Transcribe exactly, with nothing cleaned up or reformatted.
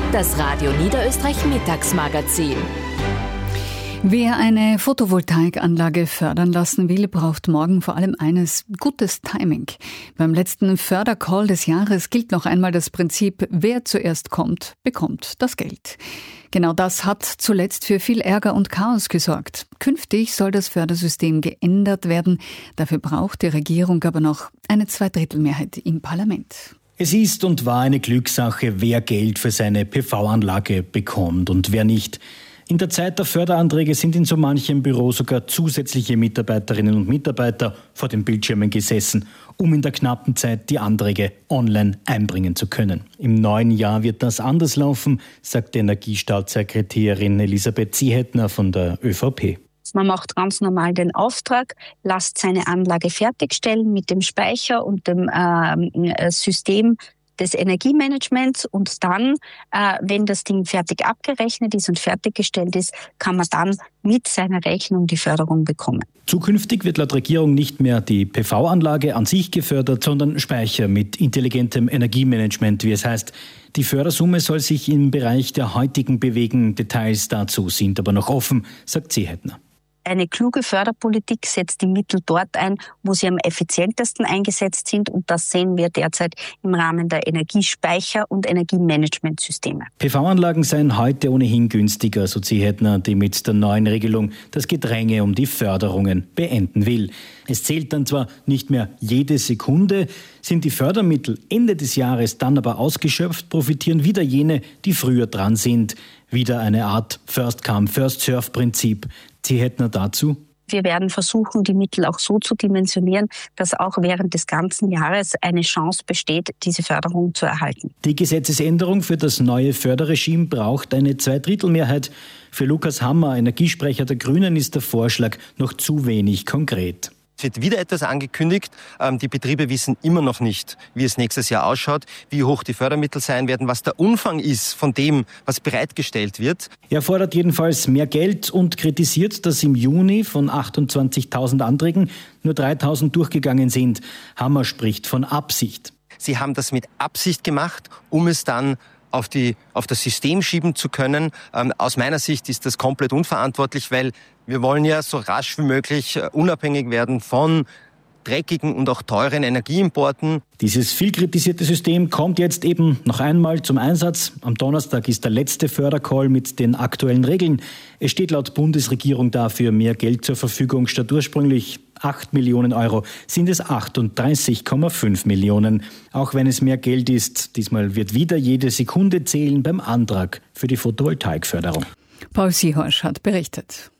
Das Radio Niederösterreich Mittagsmagazin. Wer eine Photovoltaikanlage fördern lassen will, braucht morgen vor allem eines: gutes Timing. Beim letzten Fördercall des Jahres gilt noch einmal das Prinzip: wer zuerst kommt, bekommt das Geld. Genau das hat zuletzt für viel Ärger und Chaos gesorgt. Künftig soll das Fördersystem geändert werden. Dafür braucht die Regierung aber noch eine Zweidrittelmehrheit im Parlament. Es ist und war eine Glückssache, wer Geld für seine P V-Anlage bekommt und wer nicht. In der Zeit der Förderanträge sind in so manchem Büro sogar zusätzliche Mitarbeiterinnen und Mitarbeiter vor den Bildschirmen gesessen, um in der knappen Zeit die Anträge online einbringen zu können. Im neuen Jahr wird das anders laufen, sagt Energiestaatssekretärin Elisabeth Ziehetner von der ÖVP. Man macht ganz normal den Auftrag, lässt seine Anlage fertigstellen mit dem Speicher und dem äh, System des Energiemanagements, und dann, äh, wenn das Ding fertig abgerechnet ist und fertiggestellt ist, kann man dann mit seiner Rechnung die Förderung bekommen. Zukünftig wird laut Regierung nicht mehr die P V-Anlage an sich gefördert, sondern Speicher mit intelligentem Energiemanagement, wie es heißt. Die Fördersumme soll sich im Bereich der heutigen bewegen. Details dazu sind aber noch offen, sagt Ziehetner. Eine kluge Förderpolitik setzt die Mittel dort ein, wo sie am effizientesten eingesetzt sind, und das sehen wir derzeit im Rahmen der Energiespeicher- und Energiemanagementsysteme. P V-Anlagen seien heute ohnehin günstiger, so Ziehetner, die mit der neuen Regelung das Gedränge um die Förderungen beenden will. Es zählt dann zwar nicht mehr jede Sekunde, sind die Fördermittel Ende des Jahres dann aber ausgeschöpft, profitieren wieder jene, die früher dran sind. Wieder eine Art First-Come-First-Serve-Prinzip. Ziehetner dazu: Wir werden versuchen, die Mittel auch so zu dimensionieren, dass auch während des ganzen Jahres eine Chance besteht, diese Förderung zu erhalten. Die Gesetzesänderung für das neue Förderregime braucht eine Zweidrittelmehrheit. Für Lukas Hammer, Energiesprecher der Grünen, ist der Vorschlag noch zu wenig konkret. Es wird wieder etwas angekündigt. Die Betriebe wissen immer noch nicht, wie es nächstes Jahr ausschaut, wie hoch die Fördermittel sein werden, was der Umfang ist von dem, was bereitgestellt wird. Er fordert jedenfalls mehr Geld und kritisiert, dass im Juni von achtundzwanzigtausend Anträgen nur dreitausend durchgegangen sind. Hammer spricht von Absicht. Sie haben das mit Absicht gemacht, um es dann auf, die, auf das System schieben zu können. Ähm, aus meiner Sicht ist das komplett unverantwortlich, weil wir wollen ja so rasch wie möglich äh, unabhängig werden von dreckigen und auch teuren Energieimporten. Dieses viel kritisierte System kommt jetzt eben noch einmal zum Einsatz. Am Donnerstag ist der letzte Fördercall mit den aktuellen Regeln. Es steht laut Bundesregierung dafür mehr Geld zur Verfügung. Statt ursprünglich acht Millionen Euro sind es achtunddreißig Komma fünf Millionen. Auch wenn es mehr Geld ist, diesmal wird wieder jede Sekunde zählen beim Antrag für die Photovoltaikförderung. Paul Sihorsch hat berichtet.